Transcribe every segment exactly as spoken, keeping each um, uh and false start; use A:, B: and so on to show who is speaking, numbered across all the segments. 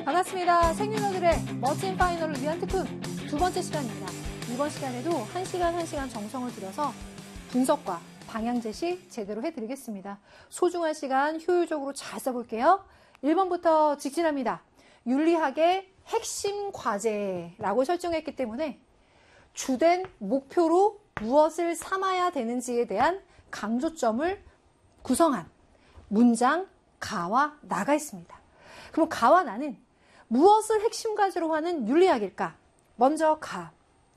A: 반갑습니다. 생윤호들의 멋진 파이널을 위한 특훈 두 번째 시간입니다. 이번 시간에도 한 시간 한 시간 정성을 들여서 분석과 방향 제시 제대로 해드리겠습니다. 소중한 시간 효율적으로 잘 써볼게요. 일 번부터 직진합니다. 윤리학의 핵심 과제라고 설정했기 때문에 주된 목표로 무엇을 삼아야 되는지에 대한 강조점을 구성한 문장 가와 나가 있습니다. 그럼 가와 나는 무엇을 핵심 과제로 하는 윤리학일까? 먼저 가.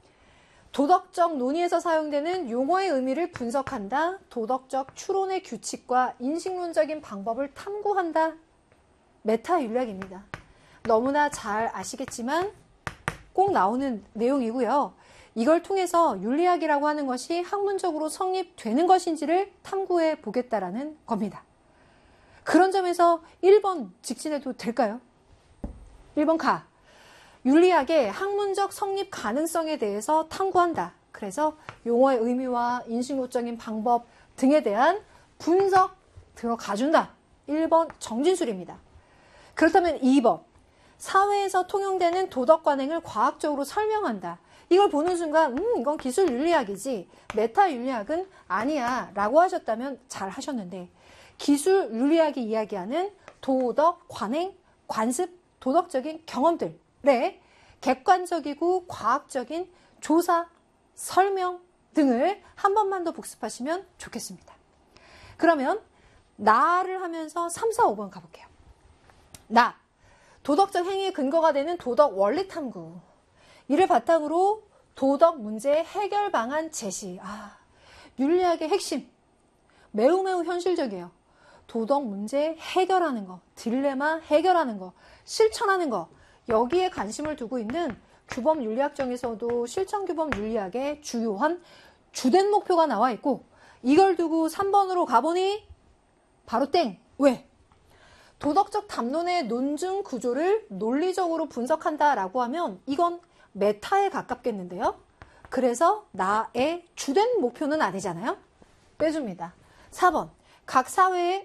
A: 도덕적 논의에서 사용되는 용어의 의미를 분석한다. 도덕적 추론의 규칙과 인식론적인 방법을 탐구한다. 메타 윤리학입니다. 너무나 잘 아시겠지만 꼭 나오는 내용이고요. 이걸 통해서 윤리학이라고 하는 것이 학문적으로 성립되는 것인지를 탐구해 보겠다라는 겁니다. 그런 점에서 일 번 직진해도 될까요? 일 번 가. 윤리학의 학문적 성립 가능성에 대해서 탐구한다. 그래서 용어의 의미와 인식론적인 방법 등에 대한 분석 들어가준다. 일 번 정진술입니다. 그렇다면 이 번. 사회에서 통용되는 도덕 관행을 과학적으로 설명한다. 이걸 보는 순간 음 이건 기술 윤리학이지 메타 윤리학은 아니야 라고 하셨다면 잘 하셨는데 기술 윤리학이 이야기하는 도덕, 관행, 관습, 도덕적인 경험들의 객관적이고 과학적인 조사, 설명 등을 한 번만 더 복습하시면 좋겠습니다. 그러면 나를 하면서 삼, 사, 오 번 가볼게요. 나, 도덕적 행위의 근거가 되는 도덕 원리 탐구. 이를 바탕으로 도덕 문제의 해결 방안 제시. 아, 윤리학의 핵심. 매우 매우 현실적이에요. 도덕 문제 해결하는 거, 딜레마 해결하는 거, 실천하는 거. 여기에 관심을 두고 있는 규범 윤리학 중에서도 실천 규범 윤리학의 주요한 주된 목표가 나와 있고 이걸 두고 삼 번으로 가보니 바로 땡. 왜? 도덕적 담론의 논증 구조를 논리적으로 분석한다라고 하면 이건 메타에 가깝겠는데요. 그래서 나의 주된 목표는 아니잖아요. 빼줍니다. 사 번. 각 사회의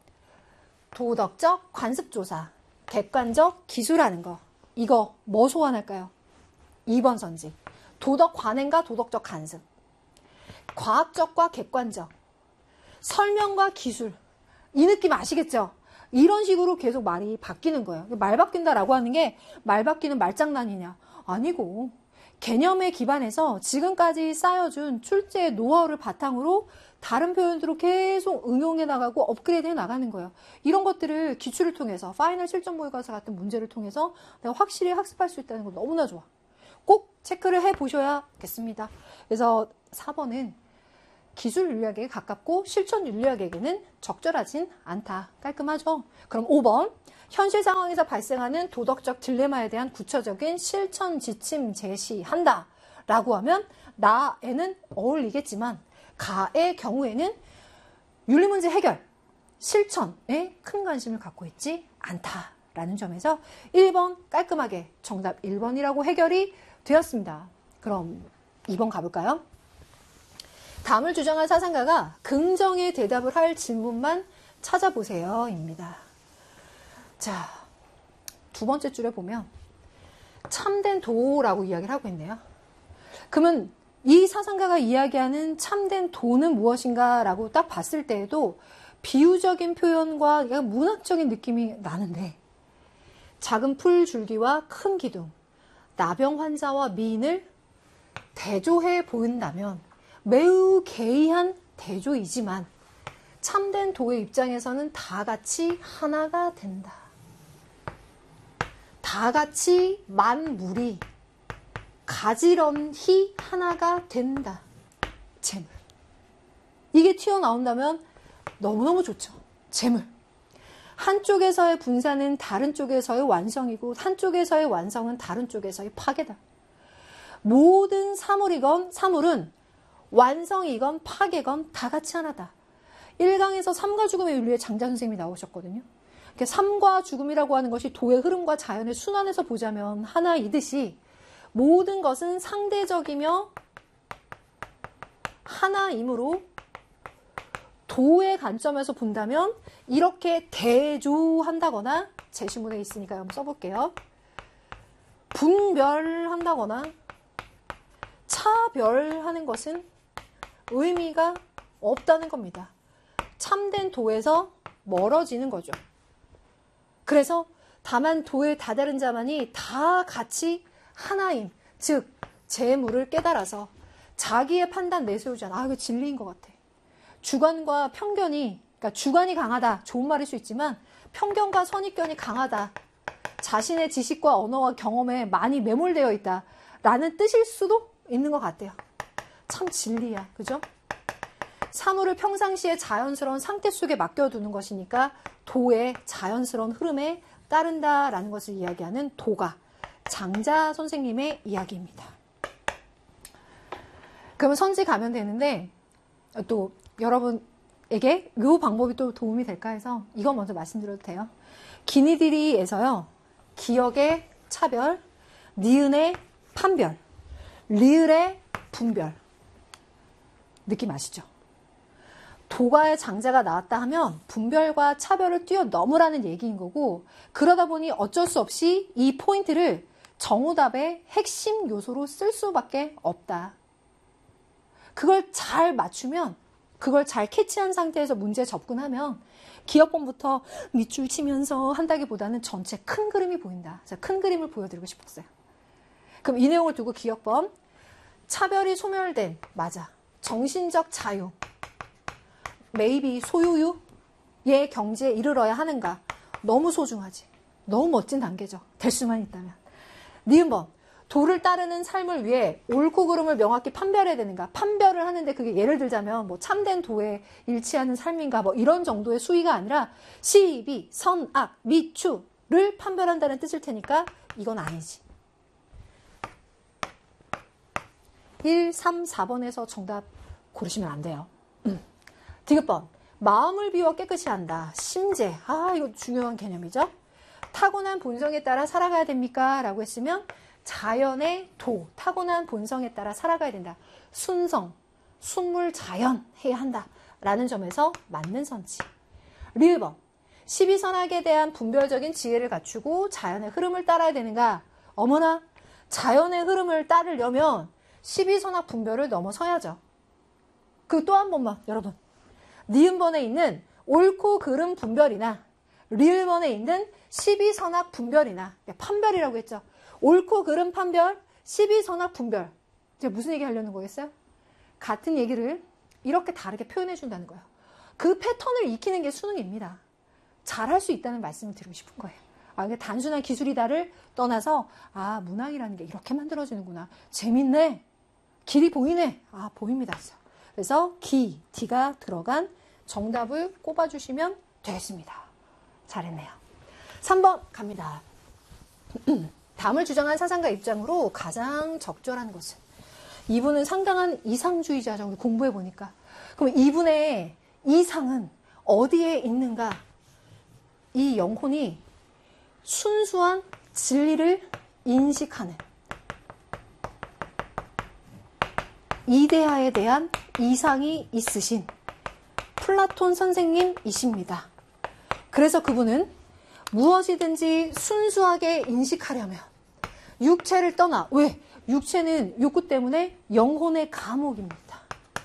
A: 도덕적 관습조사, 객관적 기술하는 거. 이거 뭐 소환할까요? 이 번 선지. 도덕 관행과 도덕적 관습. 과학적과 객관적. 설명과 기술. 이 느낌 아시겠죠? 이런 식으로 계속 말이 바뀌는 거예요. 말 바뀐다라고 하는 게 말 바뀌는 말장난이냐? 아니고 개념에 기반해서 지금까지 쌓여준 출제의 노하우를 바탕으로 다른 표현들로 계속 응용해 나가고 업그레이드 해 나가는 거예요. 이런 것들을 기출을 통해서 파이널 실전 모의고사 같은 문제를 통해서 내가 확실히 학습할 수 있다는 거 너무나 좋아. 꼭 체크를 해 보셔야겠습니다. 그래서 사 번은 기술 윤리학에 가깝고 실천 윤리학에게는 적절하진 않다. 깔끔하죠? 그럼 오 번. 현실 상황에서 발생하는 도덕적 딜레마에 대한 구체적인 실천 지침 제시한다. 라고 하면 나에는 어울리겠지만 가의 경우에는 윤리문제 해결, 실천에 큰 관심을 갖고 있지 않다라는 점에서 일 번 깔끔하게 정답 일 번이라고 해결이 되었습니다. 그럼 이 번 가볼까요? 다음을 주장한 사상가가 긍정의 대답을 할 질문만 찾아보세요 입니다. 자, 두 번째 줄에 보면 참된 도라고 이야기를 하고 있네요. 그러면 이 사상가가 이야기하는 참된 도는 무엇인가 라고 딱 봤을 때에도 비유적인 표현과 약간 문학적인 느낌이 나는데 작은 풀줄기와 큰 기둥, 나병 환자와 미인을 대조해 보인다면 매우 개의한 대조이지만 참된 도의 입장에서는 다 같이 하나가 된다. 다 같이 만물이 가지런히 하나가 된다. 재물. 이게 튀어나온다면 너무너무 좋죠. 재물. 한쪽에서의 분산은 다른 쪽에서의 완성이고 한쪽에서의 완성은 다른 쪽에서의 파괴다. 모든 사물이건 사물은 완성이건 파괴건 다 같이 하나다. 일 강에서 삶과 죽음의 윤리의 장자 선생님이 나오셨거든요. 삶과 죽음이라고 하는 것이 도의 흐름과 자연의 순환에서 보자면 하나이듯이 모든 것은 상대적이며 하나이므로 도의 관점에서 본다면 이렇게 대조한다거나 제시문에 있으니까 한번 써볼게요. 분별한다거나 차별하는 것은 의미가 없다는 겁니다. 참된 도에서 멀어지는 거죠. 그래서 다만 도에 다다른 자만이 다 같이 하나임, 즉 재물을 깨달아서 자기의 판단 내세우잖아. 아, 이거 진리인 것 같아. 주관과 편견이, 그러니까 주관이 강하다, 좋은 말일 수 있지만 편견과 선입견이 강하다, 자신의 지식과 언어와 경험에 많이 매몰되어 있다 라는 뜻일 수도 있는 것 같아요. 참 진리야, 그죠? 사물을 평상시에 자연스러운 상태 속에 맡겨두는 것이니까 도의 자연스러운 흐름에 따른다라는 것을 이야기하는 도가 장자 선생님의 이야기입니다. 그러면 선지 가면 되는데 또 여러분에게 이 방법이 또 도움이 될까 해서 이거 먼저 말씀드려도 돼요. 기니디리에서요. 기역의 차별, 니은의 판별, 리을의 분별. 느낌 아시죠? 도가의 장자가 나왔다 하면 분별과 차별을 뛰어넘으라는 얘기인 거고, 그러다 보니 어쩔 수 없이 이 포인트를 정오답의 핵심 요소로 쓸 수밖에 없다. 그걸 잘 맞추면, 그걸 잘 캐치한 상태에서 문제에 접근하면 기역본부터 밑줄 치면서 한다기보다는 전체 큰 그림이 보인다. 자, 큰 그림을 보여드리고 싶었어요. 그럼 이 내용을 두고 기역본, 차별이 소멸된, 맞아. 정신적 자유, maybe 소유유의 경지에 이르러야 하는가? 너무 소중하지. 너무 멋진 단계죠. 될 수만 있다면. 니은번, 도를 따르는 삶을 위해 옳고 그름을 명확히 판별해야 되는가? 판별을 하는데 그게 예를 들자면 뭐 참된 도에 일치하는 삶인가? 뭐 이런 정도의 수위가 아니라 시비, 선악, 미추를 판별한다는 뜻일 테니까 이건 아니지. 일, 삼, 사 번에서 정답 고르시면 안 돼요. 음. 디귿번, 마음을 비워 깨끗이 한다. 심재, 아 이거 중요한 개념이죠. 타고난 본성에 따라 살아가야 됩니까? 라고 했으면 자연의 도, 타고난 본성에 따라 살아가야 된다. 순성, 순물 자연 해야 한다. 라는 점에서 맞는 선지. 리을번, 십이선악에 대한 분별적인 지혜를 갖추고 자연의 흐름을 따라야 되는가? 어머나, 자연의 흐름을 따르려면 십이선악 분별을 넘어서야죠. 그 또 한 번만 여러분, 니은번에 있는 옳고 그름 분별이나 리을번에 있는 십이선악 분별이나, 판별이라고 했죠. 옳고 그름 판별, 십이선악 분별. 제가 무슨 얘기 하려는 거겠어요? 같은 얘기를 이렇게 다르게 표현해 준다는 거예요. 그 패턴을 익히는 게 수능입니다. 잘할 수 있다는 말씀을 드리고 싶은 거예요. 아, 이게 단순한 기술이다를 떠나서 아, 문학이라는 게 이렇게 만들어지는구나. 재밌네. 길이 보이네. 아, 보입니다. 그래서 기, 디가 들어간 정답을 꼽아주시면 되겠습니다. 잘했네요. 삼 번 갑니다. 담을 주장한 사상가 입장으로 가장 적절한 것은, 이분은 상당한 이상주의자죠. 우리 공부해보니까. 그럼 이분의 이상은 어디에 있는가? 이 영혼이 순수한 진리를 인식하는 이데아에 대한 이상이 있으신 플라톤 선생님이십니다. 그래서 그분은 무엇이든지 순수하게 인식하려면 육체를 떠나, 왜? 육체는 욕구 때문에 영혼의 감옥입니다.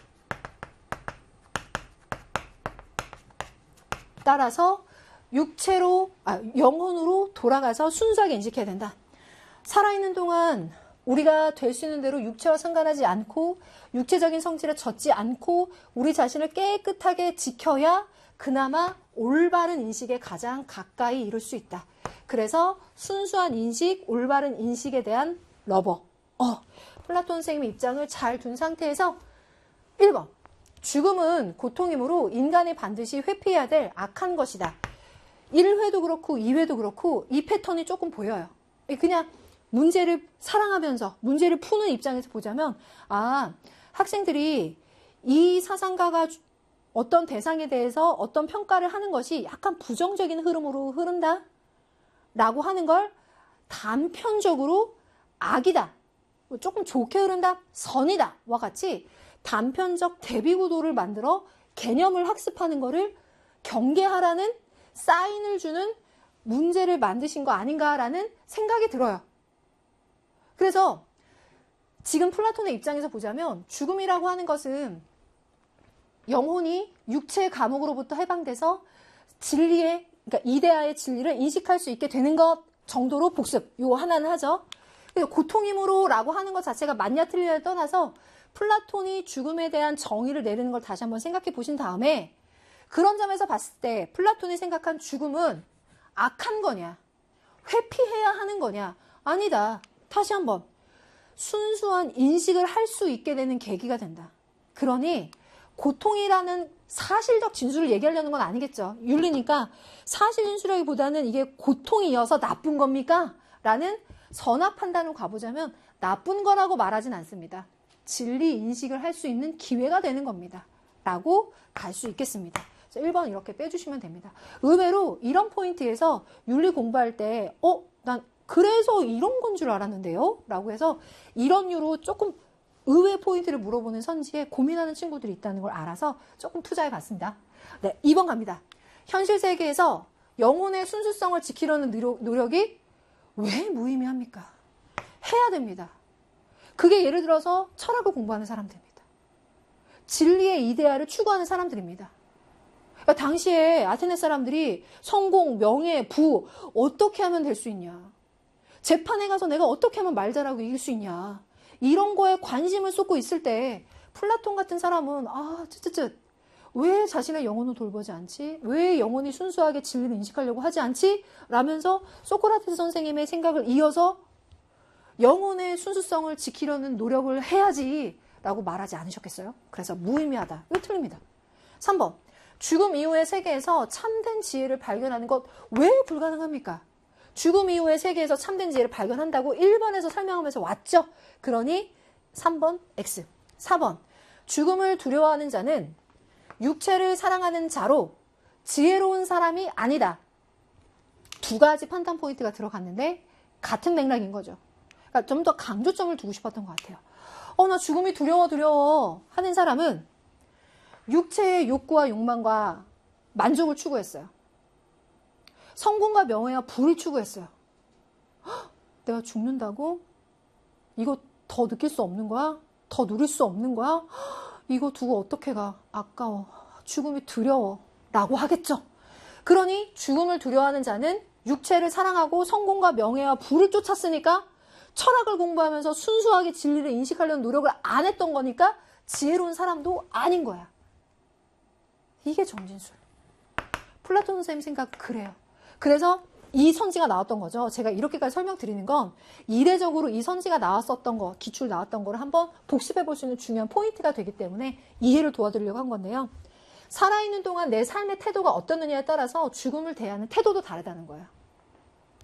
A: 따라서 육체로, 아, 영혼으로 돌아가서 순수하게 인식해야 된다. 살아있는 동안 우리가 될 수 있는 대로 육체와 상관하지 않고 육체적인 성질에 젖지 않고 우리 자신을 깨끗하게 지켜야 그나마 올바른 인식에 가장 가까이 이룰 수 있다. 그래서 순수한 인식, 올바른 인식에 대한 러버. 어, 플라톤 선생님의 입장을 잘 둔 상태에서 일 번, 죽음은 고통이므로 인간이 반드시 회피해야 될 악한 것이다. 일 회도 그렇고 이 회도 그렇고 이 패턴이 조금 보여요. 그냥 문제를 사랑하면서 문제를 푸는 입장에서 보자면, 아, 학생들이 이 사상가가 어떤 대상에 대해서 어떤 평가를 하는 것이 약간 부정적인 흐름으로 흐른다 라고 하는 걸 단편적으로 악이다, 조금 좋게 흐른다, 선이다 와 같이 단편적 대비구도를 만들어 개념을 학습하는 거를 경계하라는 사인을 주는 문제를 만드신 거 아닌가라는 생각이 들어요. 그래서 지금 플라톤의 입장에서 보자면 죽음이라고 하는 것은 영혼이 육체의 감옥으로부터 해방돼서 진리의, 그러니까 이데아의 진리를 인식할 수 있게 되는 것 정도로 복습, 요 하나는 하죠. 고통이므로 라고 하는 것 자체가 맞냐 틀리냐를 떠나서 플라톤이 죽음에 대한 정의를 내리는 걸 다시 한번 생각해 보신 다음에 그런 점에서 봤을 때 플라톤이 생각한 죽음은 악한 거냐, 회피해야 하는 거냐, 아니다. 다시 한번 순수한 인식을 할 수 있게 되는 계기가 된다. 그러니 고통이라는 사실적 진술을 얘기하려는 건 아니겠죠. 윤리니까 사실 진술이라기보다는 이게 고통이어서 나쁜 겁니까? 라는 선악 판단으로 가보자면 나쁜 거라고 말하진 않습니다. 진리 인식을 할 수 있는 기회가 되는 겁니다. 라고 갈 수 있겠습니다. 일 번 이렇게 빼주시면 됩니다. 의외로 이런 포인트에서 윤리 공부할 때 어? 난 그래서 이런 건 줄 알았는데요? 라고 해서 이런 류로 조금 의외 포인트를 물어보는 선지에 고민하는 친구들이 있다는 걸 알아서 조금 투자해 봤습니다. 네, 이 번 갑니다. 현실 세계에서 영혼의 순수성을 지키려는 노력, 노력이 왜 무의미합니까? 해야 됩니다. 그게 예를 들어서 철학을 공부하는 사람들입니다. 진리의 이데아를 추구하는 사람들입니다. 그러니까 당시에 아테네 사람들이 성공, 명예, 부 어떻게 하면 될 수 있냐? 재판에 가서 내가 어떻게 하면 말 잘하고 이길 수 있냐? 이런 거에 관심을 쏟고 있을 때 플라톤 같은 사람은 아, 쯧쯧쯧 왜 자신의 영혼을 돌보지 않지? 왜 영혼이 순수하게 진리를 인식하려고 하지 않지? 라면서 소크라테스 선생님의 생각을 이어서 영혼의 순수성을 지키려는 노력을 해야지 라고 말하지 않으셨겠어요? 그래서 무의미하다. 이거 틀립니다. 삼 번. 죽음 이후의 세계에서 참된 지혜를 발견하는 것 왜 불가능합니까? 죽음 이후의 세계에서 참된 지혜를 발견한다고 일 번에서 설명하면서 왔죠. 그러니 삼 번 X. 사 번. 죽음을 두려워하는 자는 육체를 사랑하는 자로 지혜로운 사람이 아니다. 두 가지 판단 포인트가 들어갔는데 같은 맥락인 거죠. 그러니까 좀 더 강조점을 두고 싶었던 것 같아요. 어, 나 죽음이 두려워 두려워 하는 사람은 육체의 욕구와 욕망과 만족을 추구했어요. 성공과 명예와 부를 추구했어요. 헉, 내가 죽는다고? 이거 더 느낄 수 없는 거야? 더 누릴 수 없는 거야? 헉, 이거 두고 어떻게 가? 아까워. 죽음이 두려워. 라고 하겠죠. 그러니 죽음을 두려워하는 자는 육체를 사랑하고 성공과 명예와 부를 쫓았으니까 철학을 공부하면서 순수하게 진리를 인식하려는 노력을 안 했던 거니까 지혜로운 사람도 아닌 거야. 이게 정진술. 플라톤 선생님 생각 그래요. 그래서 이 선지가 나왔던 거죠. 제가 이렇게까지 설명드리는 건 이례적으로 이 선지가 나왔었던 거, 기출 나왔던 거를 한번 복습해 볼 수 있는 중요한 포인트가 되기 때문에 이해를 도와드리려고 한 건데요. 살아있는 동안 내 삶의 태도가 어떻느냐에 따라서 죽음을 대하는 태도도 다르다는 거예요.